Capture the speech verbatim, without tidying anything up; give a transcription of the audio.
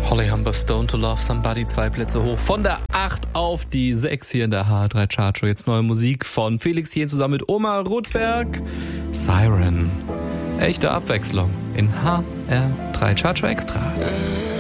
Holly Humber, Stone to Love Somebody, zwei Plätze hoch. Von der acht auf die sechs hier in der H drei Chartshow. Jetzt neue Musik von Felix Jähn zusammen mit Oma Rudberg. Siren. Echte Abwechslung in H R drei Chartshow Extra.